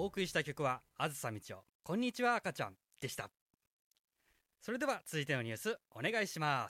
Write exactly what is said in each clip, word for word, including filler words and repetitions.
お送りした曲はあずさみちおこんにちは赤ちゃんでした。それでは続いてのニュースお願いします。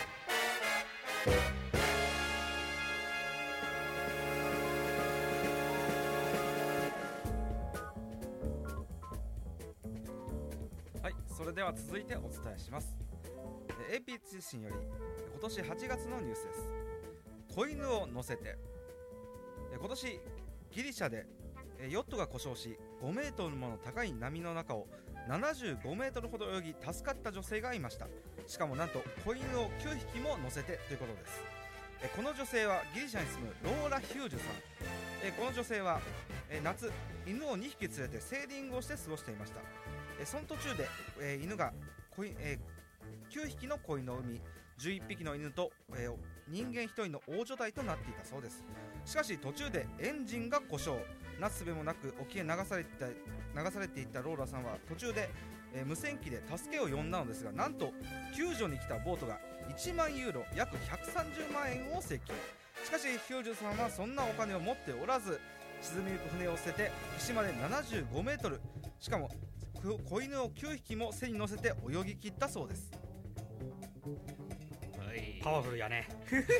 はい、それでは続いてお伝えします。 エーピー 通信より今年はちがつのニュースです。子犬を乗せて今年ギリシャでヨットが故障しごメートルもの高い波の中をななじゅうごメートルほど泳ぎ助かった女性がいました。しかもなんと子犬をきゅうひきも乗せてということです。この女性はギリシャに住むローラ・ヒュージュさん。この女性は夏犬をにひき連れてセーリングをして過ごしていました。その途中で犬がきゅうひきの子犬を産みじゅういっぴきの犬と人間ひとりの大所帯となっていたそうです。しかし途中でエンジンが故障、なすすべもなく沖へ流されていた流されていったローラさんは途中で、えー、無線機で助けを呼んだのですが、なんと救助に来たボートがいちまんユーロ約ひゃくさんじゅうまんえんを請求。しかしヒュージュさんはそんなお金を持っておらず沈みゆく船を捨てて岸までななじゅうごメートル、しかも子犬をきゅうひきも背に乗せて泳ぎ切ったそうです。 パワフルやね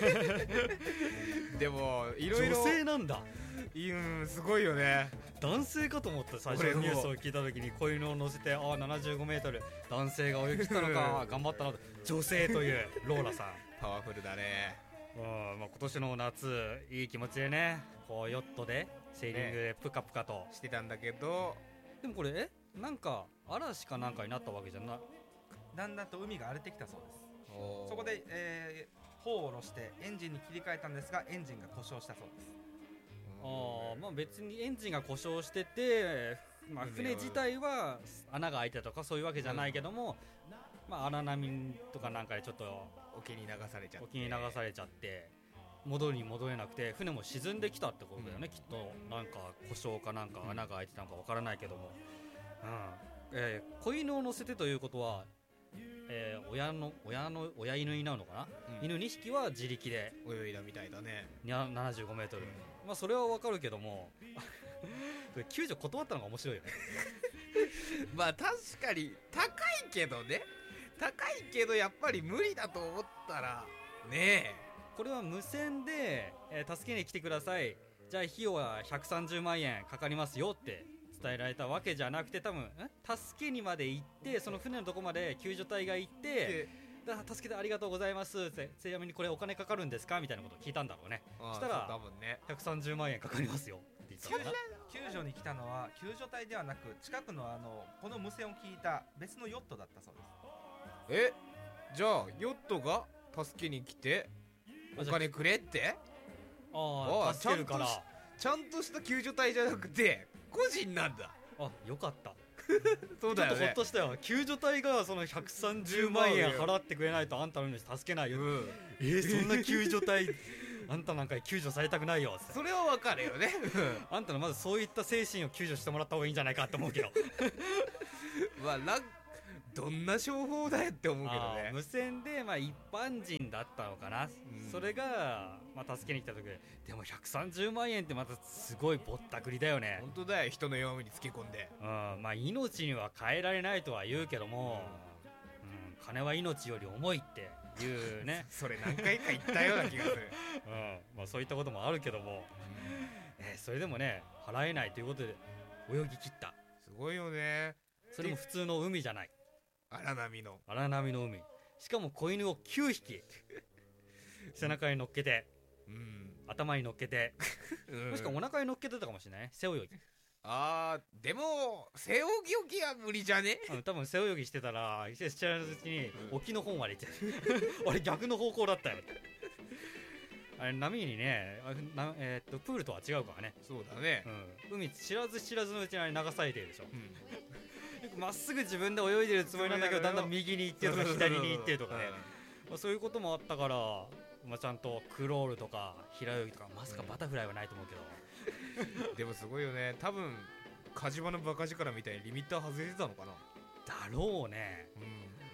でもいろいろ女性なんだ。 うんすごいよね。 男性かと思った最初のニュースを聞いた時に子犬を乗せてああななじゅうごメートル男性が泳ぎ切ったのか頑張ったなと。女性というローラさんパワフルだね。 うん、まあ、今年の夏いい気持ちでねこうヨットでセーリングでプカプカと、 ね、してたんだけど、 でもこれえなんか嵐かなんかになったわけじゃない。 だんだんと海が荒れてきたそうです。そこで、えー、帆を下ろしてエンジンに切り替えたんですがエンジンが故障したそうです。 あ、まあ、別にエンジンが故障してて、まあ、船自体は穴が開いてたとかそういうわけじゃないけども、まあ、荒波とかなんかでちょっと沖に流されちゃって沖に流されちゃって戻りに戻れなくて船も沈んできたってことだよね、うん、きっとなんか故障かなんか穴が開いてたのかわからないけども、うんえー、子犬を乗せてということはえー、親の親の親犬になるのかな、うん、犬にひきは自力で泳いだみたいだね。 ななじゅうごメートル、うん、まあそれはわかるけども救助断ったのが面白いよねまあ確かに高いけどね高いけどやっぱり無理だと思ったらねえこれは無線で、えー、助けに来てくださいじゃあ費用はひゃくさんじゅうまんえんかかりますよって伝えられたわけじゃなくて多分助けにまで行ってその船のとこまで救助隊が行ってだから助けてありがとうございますってちなみにこれお金かかるんですかみたいなことを聞いたんだろうね。そしたら多分、ね、 ひゃくさんじゅうまんえんかかりますよって言ったのかな。 救助に来たのは救助隊ではなく近くのあのこの無線を聞いた別のヨットだったそうです。えじゃあヨットが助けに来てお金くれってああ助けるからちゃんとした救助隊じゃなくて個人なんだ。 あよかったそうだよね、 ちょっとほっとしたよ。救助隊がそのひゃくさんじゅうまんえん払ってくれないとあんたの命助けないよ、うん、えー、そんな救助隊あんたなんかに救助されたくないよってそれは分かるよねあんたのまずそういった精神を救助してもらった方がいいんじゃないかって思うけどまあラどんな商法だよって思うけどね。 無線でまあ一般人だったのかな、うん、それがまあ助けに来た時ででもひゃくさんじゅうまんえんってまたすごいぼったくりだよね。 本当だよ人の弱みにつけ込んで、 うんまあ、命には変えられないとは言うけども、うんうん、金は命より重いっていうねそれ何回か言ったような気がする、 うんまあ、そういったこともあるけども、うんえー、それでもね払えないということで泳ぎ切った。 すごいよね。 それも普通の海じゃない荒波の荒波の海しかも子犬をきゅうひき背中に乗っけて、うん、頭に乗っけて、うん、もしくはお腹に乗っけてたかもしれない背泳ぎ。 あーでも背泳ぎは無理じゃね、 うん、多分背泳ぎしてたら知らないうちに沖の方まで行ってあれ逆の方向だったよあれ波にねな、えー、っとプールとは違うからね。 そうだね、 うん、海知らず知らずのうちに流されてるでしょ、うん、まっすぐ自分で泳いでるつもりなんだけどだんだん右に行ってるとか左に行ってるとかね、まあ、そういうこともあったから、まあ、ちゃんとクロールとか平泳ぎとかまさかバタフライはないと思うけど、 うん、でもすごいよね。多分火事場のバカ力みたいにリミッター外れてたのかな。 だろうね、うん、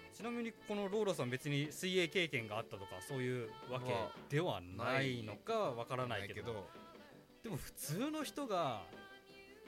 ちなみにこのローラさん別に水泳経験があったとかそういうわけではないのかわからないけど、でも普通の人が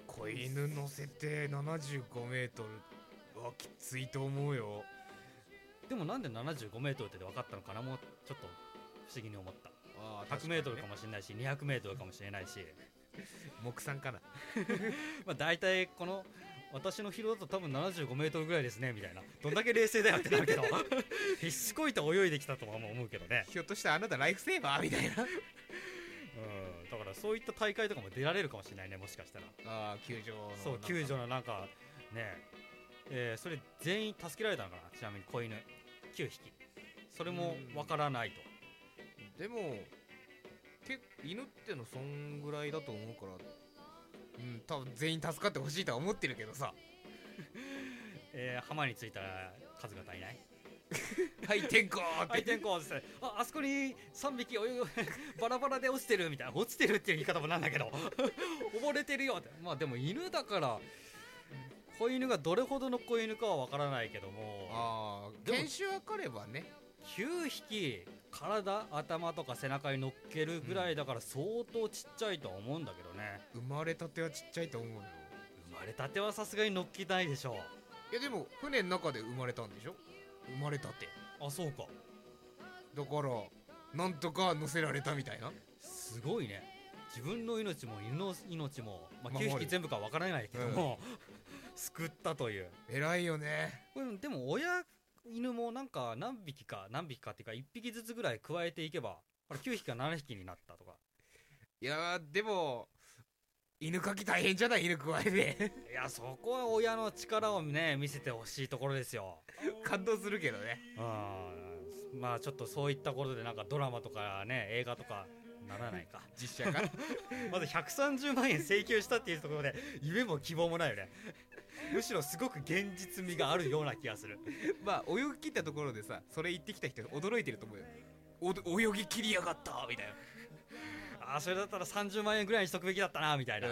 子犬乗せてななじゅうごメートルはきついと思うよ。 でもなんでななじゅうごメートルって分かったのかな、もうちょっと不思議に思った。 あひゃくメートルかもしれないしにひゃくメートルかもしれないし木産かな。 まあ大体この私の疲労だと多分ななじゅうごメートルぐらいですねみたいな、どんだけ冷静だよってなるけど必死こいて泳いできたとは思うけどね。 ひょっとしたらあなたライフセーバーみたいな。 うん、だからそういった大会とかも出られるかもしれないね、もしかしたら。 ああ、球場の。 そう、救助のなんかねえー、それ全員助けられたのかな、ちなみに子犬きゅうひき、それもわからないと。 でもけ犬ってのそんぐらいだと思うから、うん、多分全員助かってほしいとは思ってるけどさ。 えー、浜に着いたら数が足りない。 はい天候ってはい天候ですね。あ、あそこにさんびき泳ぐバラバラで落ちてるみたいな、落ちてるっていう言い方もなんだけど溺れてるよって。まあでも犬だから子犬がどれほどの子犬かはわからないけども、 ああ、 でも犬種分かればね。 きゅうひき体頭とか背中に乗っけるぐらいだから相当ちっちゃいとは思うんだけどね。 生まれたてはちっちゃいと思うよ。 生まれたてはさすがに乗っけないでしょいやでも船の中で生まれたんでしょ、生まれたてう。あ、そうか。 だからなんとか乗せられたみたいな。 すごいね。自分の命も犬の命も、まあ、 守るきゅうひき全部かわからないけども、救ったという。 偉いよね。 これでも親犬もなんか何匹か何匹かっていうかいっぴきずつぐらい加えていけばあれきゅうひきかななひきになったとか。 いやーでも犬かき大変じゃない、犬加えて。 いや、そこは親の力をね見せてほしいところですよ。 感動するけどね。 うん、まあちょっとそういったことでなんかドラマとかね映画とかならないか。 実写化。 まずひゃくさんじゅうまんえん請求したっていうところで夢も希望もないよね。むしろすごく現実味があるような気がする。 まあ泳ぎ切ったところでさ、それ言ってきた人驚いてると思うよ。お泳ぎ切りやがったみたいな。 ああ、それだったらさんじゅうまんえんぐらいにしとくべきだったなみたいな、 うん、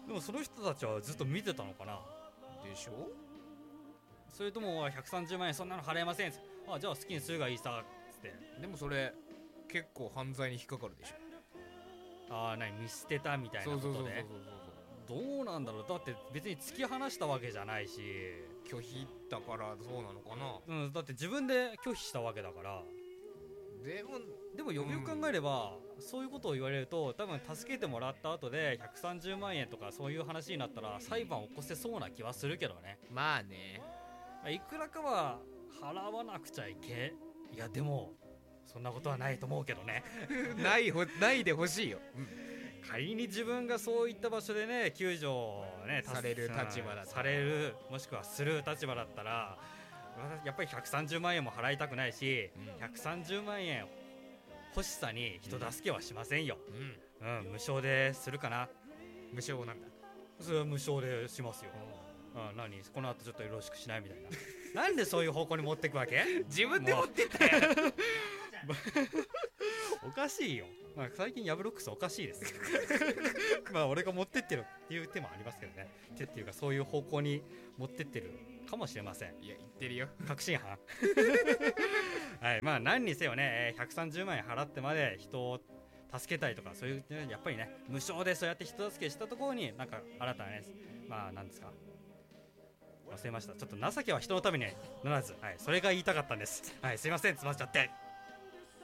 でもその人たちはずっと見てたのかな。 でしょ。 それともひゃくさんじゅうまんえんそんなの払えません、あ、じゃあ好きにするがいいさっつって。 でもそれ結構犯罪に引っかかるでしょ。 ああ、何見捨てたみたいなそうことで。どうなんだろう。だって別に突き放したわけじゃないし。 拒否だからそうなのかな。 うん、だって自分で拒否したわけだから。 でもでもよくよく考えれば、うん、そういうことを言われると多分助けてもらった後でひゃくさんじゅうまんえんとかそういう話になったら裁判を起こせそうな気はするけどね。 まあね、 いくらかは払わなくちゃいけ、いやでもそんなことはないと思うけどね。 ないほないでほしいよ、うん、 仮に自分がそういった場所でね救助をねされる立場だったら、 されるもしくはする立場だったらやっぱりひゃくさんじゅうまんえんも払いたくないし、うん、ひゃくさんじゅうまんえん欲しさに人助けはしませんよ、うんうん、無償でするかな。 無償なんだ。 それは無償でしますよ、うん、何この後ちょっとよろしくしないみたいな。なんでそういう方向に持ってくわけ。 自分で持ってったよ。 おかしいよ、まあ、最近ヤブロックスおかしいですまあ俺が持ってってるっていう手もありますけどね。手っていうかそういう方向に持ってってるかもしれません。 いや言ってるよ、 確信犯。はい、まあ何にせよねひゃくさんじゅうまんえん払ってまで人を助けたいとかそういう、ね、やっぱりね無償でそうやって人助けしたところになんか新たなね、まあ何ですか忘れました。ちょっと情けは人のためにならず、はい、それが言いたかったんです。はい、すいません、つまっちゃって。